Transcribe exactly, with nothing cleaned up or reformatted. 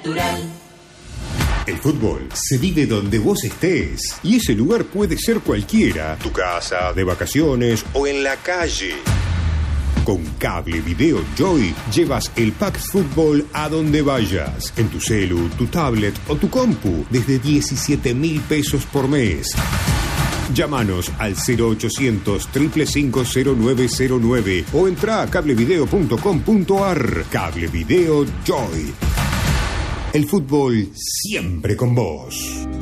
Natural. El fútbol se vive donde vos estés. Y ese lugar puede ser cualquiera. Tu casa, de vacaciones o en la calle. Con Cable Video Joy llevas el pack fútbol a donde vayas. En tu celu, tu tablet o tu compu. Desde diecisiete mil pesos por mes. Llámanos al cero ochocientos, cinco cinco cinco, cero nueve cero nueve o entra a cablevideo punto com punto ar. Cable Video Joy. El fútbol siempre con vos.